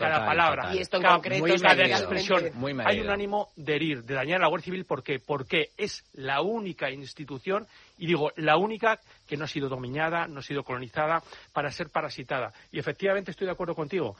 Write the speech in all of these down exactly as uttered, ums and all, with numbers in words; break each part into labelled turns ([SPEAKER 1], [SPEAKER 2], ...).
[SPEAKER 1] cada
[SPEAKER 2] total,
[SPEAKER 1] palabra,
[SPEAKER 2] total.
[SPEAKER 3] Y esto en
[SPEAKER 1] cada,
[SPEAKER 3] concreto
[SPEAKER 1] muy
[SPEAKER 3] es
[SPEAKER 1] cada
[SPEAKER 3] medido.
[SPEAKER 1] expresión.
[SPEAKER 2] Muy
[SPEAKER 1] Hay
[SPEAKER 2] medido.
[SPEAKER 1] un ánimo de herir, de dañar a la Guardia Civil. ¿Por qué? Porque es la única institución, y digo, la única que no ha sido dominada, no ha sido colonizada para ser parasitada. Y efectivamente estoy de acuerdo contigo.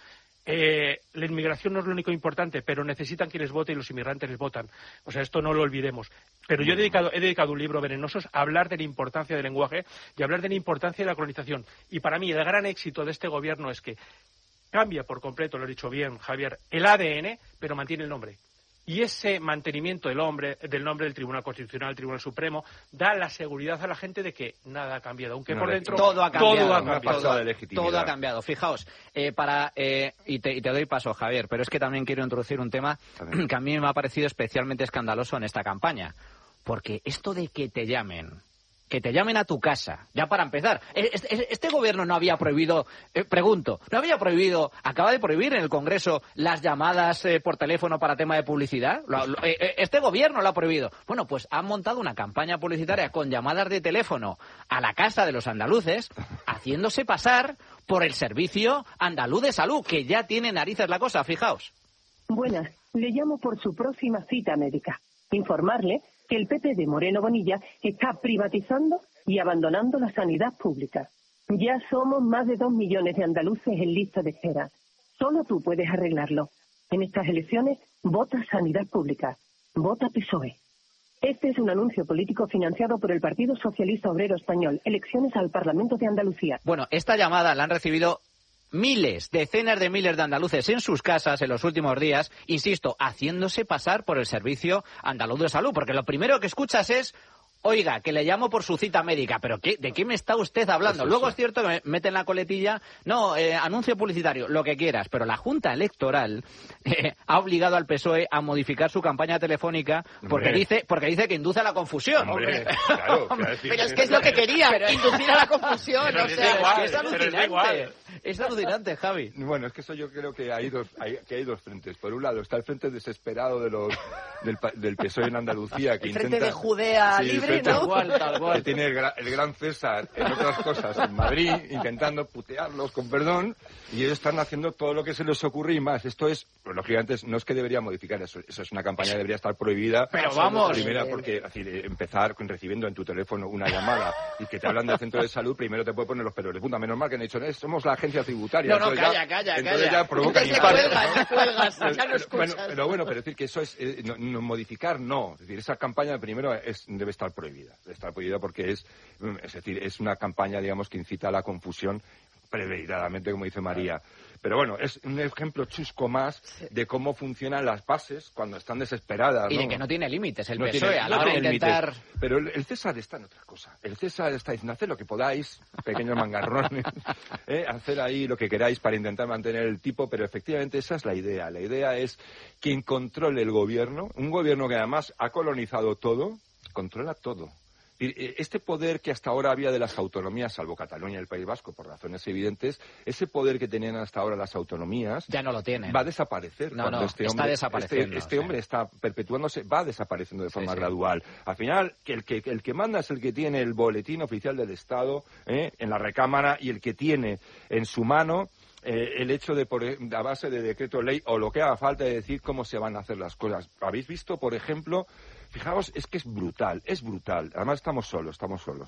[SPEAKER 1] Eh, la inmigración no es lo único importante, pero necesitan que les vote y los inmigrantes les votan. O sea, esto no lo olvidemos. Pero yo he dedicado, he dedicado un libro, Venenosos, a hablar de la importancia del lenguaje y a hablar de la importancia de la colonización. Y para mí el gran éxito de este gobierno es que cambia por completo, lo he dicho bien, Javier, el A D N, pero mantiene el nombre. Y ese mantenimiento del, hombre, del nombre del Tribunal Constitucional, del Tribunal Supremo, da la seguridad a la gente de que nada ha cambiado. Aunque
[SPEAKER 2] no,
[SPEAKER 1] por dentro
[SPEAKER 2] todo ha cambiado.
[SPEAKER 1] Todo ha
[SPEAKER 2] Una
[SPEAKER 1] cambiado.
[SPEAKER 2] todo, de todo ha cambiado. Fijaos, eh, para eh, y, te, y te doy paso, Javier, pero es que también quiero introducir un tema que a mí me ha parecido especialmente escandaloso en esta campaña. Porque esto de que te llamen... que te llamen a tu casa, ya para empezar. Este, este gobierno no había prohibido, eh, pregunto, no había prohibido, acaba de prohibir en el Congreso las llamadas eh, por teléfono para tema de publicidad. Lo, lo, eh, este gobierno lo ha prohibido. Bueno, pues han montado una campaña publicitaria con llamadas de teléfono a la casa de los andaluces, haciéndose pasar por el Servicio Andaluz de Salud, que ya tiene narices la cosa, fijaos.
[SPEAKER 4] Buenas, le llamo por su próxima cita médica. Informarle que el P P de Moreno Bonilla está privatizando y abandonando la sanidad pública. Ya somos más de dos millones de andaluces en lista de espera. Solo tú puedes arreglarlo. En estas elecciones, vota sanidad pública. Vota P S O E. Este es un anuncio político financiado por el Partido Socialista Obrero Español. Elecciones al Parlamento de Andalucía.
[SPEAKER 2] Bueno, esta llamada la han recibido miles, decenas de miles de andaluces en sus casas en los últimos días, insisto, haciéndose pasar por el Servicio Andaluz de Salud, porque lo primero que escuchas es: oiga, que le llamo por su cita médica. ¿Pero qué, de qué me está usted hablando? Luego es cierto que me meten la coletilla, no, eh, anuncio publicitario, lo que quieras, pero la Junta Electoral eh, ha obligado al P S O E a modificar su campaña telefónica porque Hombre. dice porque dice que induce a la confusión.
[SPEAKER 5] Hombre, claro,
[SPEAKER 3] pero es que es lo que quería, pero, inducir a la confusión.
[SPEAKER 2] Pero
[SPEAKER 3] o sea,
[SPEAKER 2] igual, es, que es alucinante. Es alucinante, Javi.
[SPEAKER 5] Bueno, es que eso yo creo que hay dos, hay, que hay dos frentes. Por un lado está el frente desesperado de los del, del P S O E en Andalucía, que
[SPEAKER 3] el frente
[SPEAKER 5] intenta,
[SPEAKER 3] de Judea
[SPEAKER 5] sí,
[SPEAKER 3] libre, ¿no?
[SPEAKER 2] Tal cual, tal cual.
[SPEAKER 5] Que tiene el, gra, el gran César en otras cosas en Madrid, intentando putearlos con perdón, y ellos están haciendo todo lo que se les ocurre y más. Esto es, pues, lógicamente, no es que debería modificar eso, eso es una campaña que debería estar prohibida.
[SPEAKER 2] Pero vamos.
[SPEAKER 5] Primera, porque es decir, empezar con recibiendo en tu teléfono una llamada y que te hablan del centro de salud, primero te puede poner los pelos de punta. Menos mal que han dicho, eh, somos la agencia tributaria.
[SPEAKER 2] No, no,
[SPEAKER 5] entonces
[SPEAKER 2] calla,
[SPEAKER 5] ya,
[SPEAKER 2] calla,
[SPEAKER 5] entonces
[SPEAKER 2] calla.
[SPEAKER 5] ya provocan
[SPEAKER 3] Entonces
[SPEAKER 5] infarto.
[SPEAKER 3] cuelgas, cuelgas, ya no escuchas.
[SPEAKER 5] Bueno, pero bueno, pero decir que eso es, eh, no, no, modificar no. Es decir, esa campaña primero es, debe estar prohibida. Debe estar prohibida porque es, es decir, es una campaña, digamos, que incita a la confusión premeditadamente, como dice María. Pero bueno, es un ejemplo chusco más de cómo funcionan las bases cuando están desesperadas,
[SPEAKER 2] Y
[SPEAKER 5] ¿no?
[SPEAKER 2] de que no tiene límites el
[SPEAKER 5] No
[SPEAKER 2] P S O E
[SPEAKER 5] tiene-
[SPEAKER 2] a
[SPEAKER 5] no
[SPEAKER 2] la hora de
[SPEAKER 5] tiene
[SPEAKER 2] intentar...
[SPEAKER 5] límites. Pero el, el César está en otra cosa. El César está diciendo, haced lo que podáis, pequeños mangarrones, ¿eh? hacer ahí lo que queráis para intentar mantener el tipo, pero efectivamente esa es la idea. La idea es quien controle el gobierno, un gobierno que además ha colonizado todo, controla todo. Este poder que hasta ahora había de las autonomías, salvo Cataluña y el País Vasco, por razones evidentes, ese poder que tenían hasta ahora las autonomías...
[SPEAKER 2] Ya no lo tienen.
[SPEAKER 5] Va a desaparecer.
[SPEAKER 2] No,
[SPEAKER 5] cuando
[SPEAKER 2] no,
[SPEAKER 5] este
[SPEAKER 2] está
[SPEAKER 5] hombre,
[SPEAKER 2] desapareciendo.
[SPEAKER 5] Este, este
[SPEAKER 2] sí.
[SPEAKER 5] hombre está perpetuándose, va desapareciendo de forma
[SPEAKER 2] Sí, sí.
[SPEAKER 5] gradual. Al final, que el, que el que manda es el que tiene el boletín oficial del Estado, ¿eh? en la recámara, y el que tiene en su mano... Eh, el hecho de, por, a base de decreto ley, o lo que haga falta de decir cómo se van a hacer las cosas. ¿Habéis visto, por ejemplo? Fijaos, es que es brutal, es brutal. Además estamos solos, estamos solos.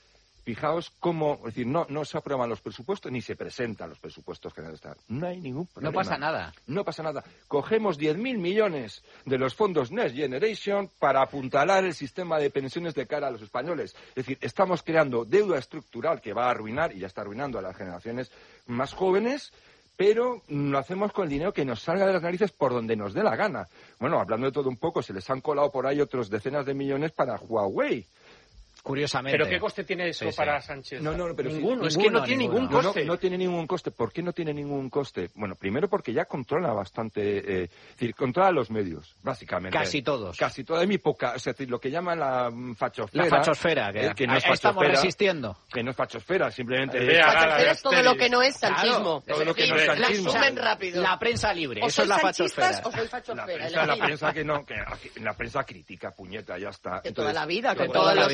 [SPEAKER 5] Fijaos cómo, es decir, no, no se aprueban los presupuestos ni se presentan los presupuestos que están. No hay ningún problema.
[SPEAKER 2] No pasa nada.
[SPEAKER 5] No pasa nada. Cogemos diez mil millones de los fondos Next Generation para apuntalar el sistema de pensiones de cara a los españoles. Es decir, estamos creando deuda estructural que va a arruinar, y ya está arruinando a las generaciones más jóvenes, pero lo hacemos con el dinero que nos salga de las narices por donde nos dé la gana. Bueno, hablando de todo un poco, se les han colado por ahí otros decenas de millones para Huawei.
[SPEAKER 2] Curiosamente.
[SPEAKER 1] ¿Pero qué coste tiene eso
[SPEAKER 2] Sí, sí.
[SPEAKER 1] para Sánchez?
[SPEAKER 5] No, no, pero sí,
[SPEAKER 1] ninguno, es
[SPEAKER 2] ninguno,
[SPEAKER 1] que no tiene
[SPEAKER 2] ninguno.
[SPEAKER 1] ningún
[SPEAKER 5] No, no,
[SPEAKER 1] coste.
[SPEAKER 5] no tiene ningún coste. ¿Por qué no tiene ningún coste? Bueno, primero porque ya controla bastante, eh, es decir, controla los medios, básicamente.
[SPEAKER 2] Casi todos.
[SPEAKER 5] Casi toda. Hay muy poca, es decir, lo que llaman la mm, fachosfera.
[SPEAKER 2] La fachosfera, que,
[SPEAKER 5] eh, que no es
[SPEAKER 2] ahí estamos
[SPEAKER 5] fachosfera,
[SPEAKER 2] resistiendo.
[SPEAKER 5] que no es fachosfera, simplemente
[SPEAKER 1] Eh,
[SPEAKER 5] es...
[SPEAKER 1] haga-
[SPEAKER 3] Fachosfera es todo lo que no es sanchismo.
[SPEAKER 5] todo lo que no es
[SPEAKER 3] La
[SPEAKER 5] sanchismo.
[SPEAKER 3] asumen rápido.
[SPEAKER 2] La prensa libre,
[SPEAKER 3] O
[SPEAKER 2] eso es
[SPEAKER 3] sois
[SPEAKER 2] la
[SPEAKER 3] sanchistas
[SPEAKER 2] fachosfera.
[SPEAKER 3] o sois
[SPEAKER 5] La
[SPEAKER 3] fachosfera.
[SPEAKER 5] prensa, la
[SPEAKER 3] elegid.
[SPEAKER 5] prensa que no, que la prensa crítica, puñeta, ya está.
[SPEAKER 3] De toda
[SPEAKER 5] Entonces,
[SPEAKER 3] la vida,
[SPEAKER 2] de
[SPEAKER 3] con
[SPEAKER 2] toda
[SPEAKER 3] todos
[SPEAKER 2] la
[SPEAKER 3] los
[SPEAKER 2] vida, de
[SPEAKER 3] gobiernos.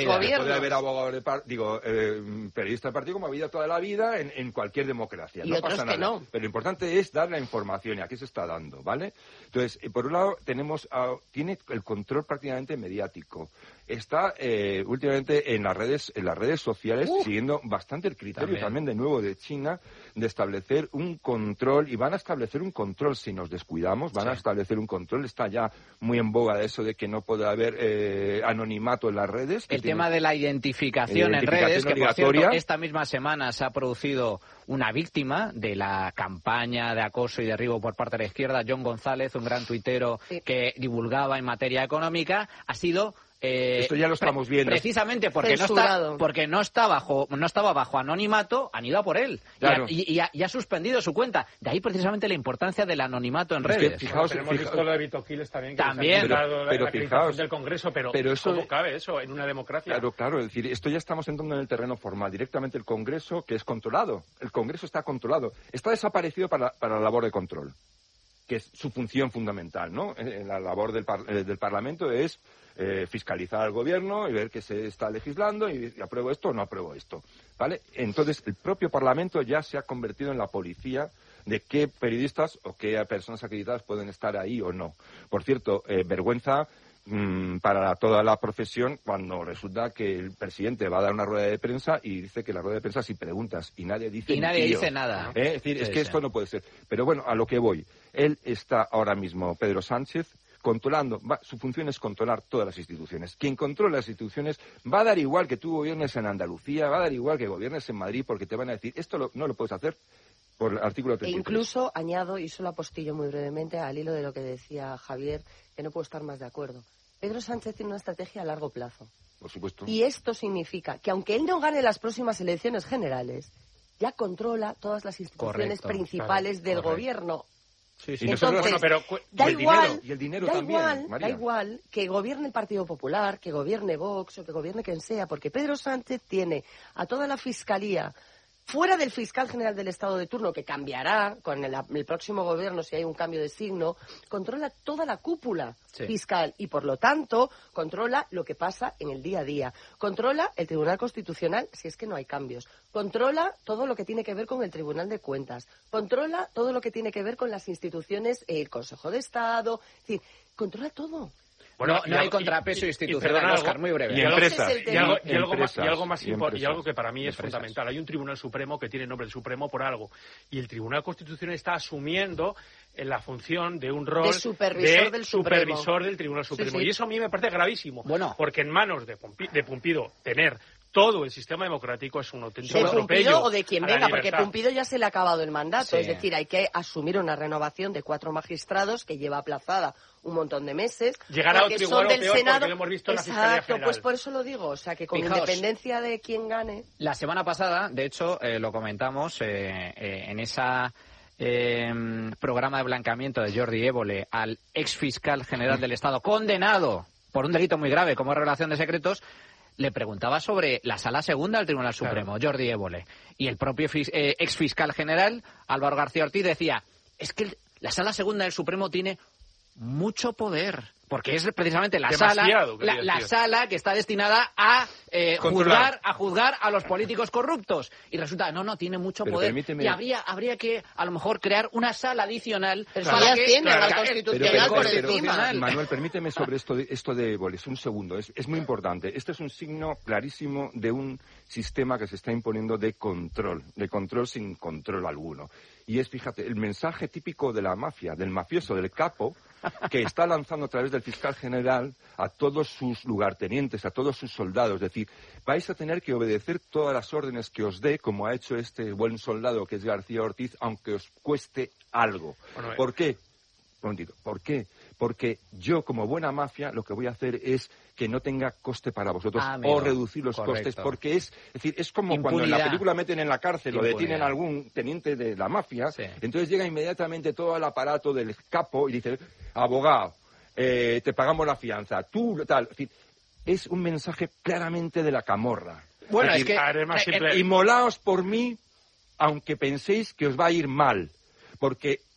[SPEAKER 5] puede haber abogados de par, digo, eh, periodistas de partido como ha habido toda la vida en, en cualquier democracia.
[SPEAKER 3] Y
[SPEAKER 5] no
[SPEAKER 3] otros
[SPEAKER 5] pasa
[SPEAKER 3] que
[SPEAKER 5] nada.
[SPEAKER 3] no.
[SPEAKER 5] Pero lo importante es dar la información y aquí se está dando, ¿vale? Entonces, eh, por un lado, tenemos a, tiene el control prácticamente mediático. Está eh, últimamente en las redes en las redes sociales uh, siguiendo bastante el criterio también. también de nuevo de China de establecer un control y van a establecer un control si nos descuidamos, van sí. a establecer un control. Está ya muy en boga de eso de que no puede haber eh, anonimato en las redes.
[SPEAKER 2] El tema de la identificación, identificación en redes, que por cierto, esta misma semana se ha producido una víctima de la campaña de acoso y derribo por parte de la izquierda, John González, un gran tuitero sí. que divulgaba en materia económica, ha sido Eh,
[SPEAKER 5] Esto ya lo estamos viendo.
[SPEAKER 2] Precisamente porque no está porque no está bajo no estaba bajo anonimato, han ido a por él claro. y, ha, y, ha, y ha suspendido su cuenta. De ahí precisamente la importancia del anonimato en es redes.
[SPEAKER 1] Que, fijaos, bueno, hemos fijaos, visto lo de Vito Quiles también, que
[SPEAKER 2] también
[SPEAKER 1] pero,
[SPEAKER 5] pero, pero
[SPEAKER 1] la
[SPEAKER 5] fijaos
[SPEAKER 1] del Congreso, pero,
[SPEAKER 5] pero eso,
[SPEAKER 1] ¿cómo cabe eso en una democracia?
[SPEAKER 5] Claro, claro, es decir, esto ya estamos entrando en el terreno formal. Directamente el Congreso, que es controlado. El Congreso está controlado. Está desaparecido para, para la labor de control, que es su función fundamental, ¿no? La labor del, par, del Parlamento es Eh, fiscalizar al gobierno y ver que se está legislando y, y apruebo esto o no apruebo esto, ¿vale? Entonces el propio Parlamento ya se ha convertido en la policía de qué periodistas o qué personas acreditadas pueden estar ahí o no. Por cierto, eh, vergüenza mmm, para toda la profesión cuando resulta que el presidente va a dar una rueda de prensa y dice que la rueda de prensa sin preguntas y nadie dice
[SPEAKER 2] y nadie
[SPEAKER 5] tío,
[SPEAKER 2] dice nada.
[SPEAKER 5] ¿eh? Es decir, sí, es que sí. esto no puede ser. Pero bueno, a lo que voy. Él está ahora mismo, Pedro Sánchez, controlando, va, su función es controlar todas las instituciones. Quien controla las instituciones va a dar igual que tú gobiernes en Andalucía, va a dar igual que gobiernes en Madrid, porque te van a decir, esto lo, no lo puedes hacer por el artículo treinta y tres.
[SPEAKER 3] E incluso, añado, y solo apostillo muy brevemente al hilo de lo que decía Javier, que no puedo estar más de acuerdo. Pedro Sánchez tiene una estrategia a largo plazo.
[SPEAKER 5] Por supuesto.
[SPEAKER 3] Y esto significa que aunque él no gane las próximas elecciones generales, ya controla todas las instituciones Correcto, principales claro, del correcto. gobierno.
[SPEAKER 5] Sí, sí.
[SPEAKER 3] Entonces,
[SPEAKER 5] bueno,
[SPEAKER 3] pero, da
[SPEAKER 5] y el
[SPEAKER 3] igual,
[SPEAKER 5] dinero, y el dinero
[SPEAKER 3] da
[SPEAKER 5] también,
[SPEAKER 3] igual,
[SPEAKER 5] María.
[SPEAKER 3] da igual que gobierne el Partido Popular, que gobierne Vox o que gobierne quien sea, porque Pedro Sánchez tiene a toda la Fiscalía fuera del fiscal general del Estado de turno, que cambiará con el, el próximo gobierno si hay un cambio de signo, controla toda la cúpula sí. fiscal y, por lo tanto, controla lo que pasa en el día a día. Controla el Tribunal Constitucional si es que no hay cambios. Controla todo lo que tiene que ver con el Tribunal de Cuentas. Controla todo lo que tiene que ver con las instituciones, el Consejo de Estado. Es decir, controla todo.
[SPEAKER 2] Bueno, no, no hay contrapeso y, institucional, y, Oscar, muy breve.
[SPEAKER 5] Y empresas.
[SPEAKER 1] Y algo, y algo más, y algo más impor- y algo que para mí es empresas. fundamental. Hay un Tribunal Supremo que tiene nombre de Supremo por algo. Y el Tribunal Constitucional está asumiendo en la función de un rol
[SPEAKER 3] de supervisor,
[SPEAKER 1] de
[SPEAKER 3] del,
[SPEAKER 1] supervisor del Tribunal Supremo. Sí, sí. Y eso a mí me parece gravísimo. Bueno. Porque en manos de, Pumpi- de Pumpido tener todo el sistema democrático es un auténtico
[SPEAKER 3] de
[SPEAKER 1] atropello.
[SPEAKER 3] Pumpido o de quien venga, porque Pumpido ya se le ha acabado el mandato. Sí. Es decir, hay que asumir una renovación de cuatro magistrados que lleva aplazada un montón de meses.
[SPEAKER 1] Llegar a otro igual o peor Senado. Porque lo hemos visto en la Fiscalía
[SPEAKER 3] Exacto,
[SPEAKER 1] General.
[SPEAKER 3] Pues por eso lo digo. O sea, que con
[SPEAKER 2] Fijaos,
[SPEAKER 3] independencia de quién gane.
[SPEAKER 2] La semana pasada, de hecho, eh, lo comentamos eh, eh, en esa... Eh, programa de blanqueamiento de Jordi Évole al ex fiscal general del Estado condenado por un delito muy grave como revelación de secretos, le preguntaba sobre la Sala Segunda del Tribunal Supremo, claro. Jordi Évole, y el propio fis- eh, ex fiscal general Álvaro García Ortiz decía, es que la Sala Segunda del Supremo tiene mucho poder, porque es precisamente la sala la, la sala que está destinada a eh, juzgar a juzgar a los políticos corruptos, y resulta no no tiene mucho
[SPEAKER 5] pero
[SPEAKER 2] poder
[SPEAKER 5] permíteme...
[SPEAKER 2] y habría habría que a lo mejor crear una sala adicional
[SPEAKER 3] pero
[SPEAKER 2] para que
[SPEAKER 3] tiene
[SPEAKER 2] claro,
[SPEAKER 3] al constitucional
[SPEAKER 5] pero, pero,
[SPEAKER 3] por
[SPEAKER 5] pero,
[SPEAKER 3] encima.
[SPEAKER 5] Pero, Manuel, permíteme sobre esto de esto de Évole, un segundo, es, es muy importante. Este es un signo clarísimo de un sistema que se está imponiendo de control, de control sin control alguno. Y es, fíjate, el mensaje típico de la mafia, del mafioso, del capo, que está lanzando a través del fiscal general a todos sus lugartenientes, a todos sus soldados. Es decir, vais a tener que obedecer todas las órdenes que os dé, como ha hecho este buen soldado que es García Ortiz, aunque os cueste algo. Bueno, ¿por qué? Un momentito. ¿Por qué? Porque yo, como buena mafia, lo que voy a hacer es que no tenga coste para vosotros ah, o reducir los correcto. costes, porque es, es decir, es como Impunidad. Cuando en la película meten en la cárcel Impunidad. o detienen a algún teniente de la mafia, sí. entonces llega inmediatamente todo el aparato del capo y dice, abogado, eh, te pagamos la fianza, tú tal, es decir, es un mensaje claramente de la camorra.
[SPEAKER 2] Bueno, es,
[SPEAKER 5] es
[SPEAKER 2] decir,
[SPEAKER 1] que... Más simple.
[SPEAKER 5] Inmolaos por mí, aunque penséis que os va a ir mal, porque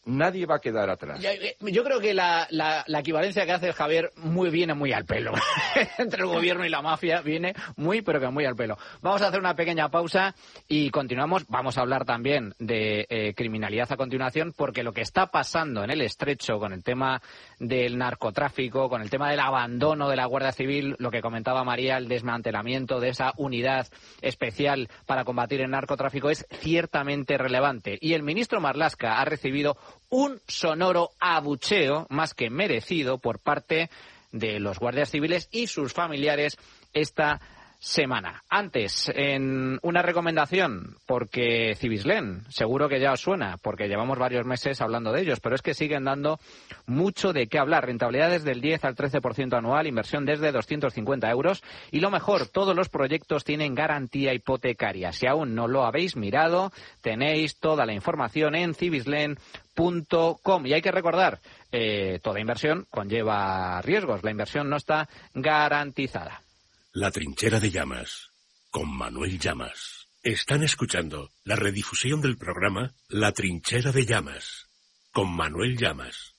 [SPEAKER 5] nadie va a quedar atrás.
[SPEAKER 2] Yo creo que la, la, la equivalencia que hace Javier muy viene muy al pelo. Entre el gobierno y la mafia viene muy, pero que muy al pelo. Vamos a hacer una pequeña pausa y continuamos. Vamos a hablar también de eh, criminalidad a continuación, porque lo que está pasando en el Estrecho con el tema del narcotráfico, con el tema del abandono de la Guardia Civil, lo que comentaba María, el desmantelamiento de esa unidad especial para combatir el narcotráfico, es ciertamente relevante. Y el ministro Marlaska ha recibido un sonoro abucheo más que merecido por parte de los guardias civiles y sus familiares esta semana. Antes, en una recomendación, porque Cibislen, seguro que ya os suena, porque llevamos varios meses hablando de ellos, pero es que siguen dando mucho de qué hablar. Rentabilidades del diez al trece por ciento anual, inversión desde doscientos cincuenta euros y lo mejor, todos los proyectos tienen garantía hipotecaria. Si aún no lo habéis mirado, tenéis toda la información en cibislen punto com. Y hay que recordar, eh, toda inversión conlleva riesgos. La inversión no está garantizada.
[SPEAKER 6] La trinchera de Llamas, con Manuel Llamas. Están escuchando la redifusión del programa La trinchera de Llamas, con Manuel Llamas.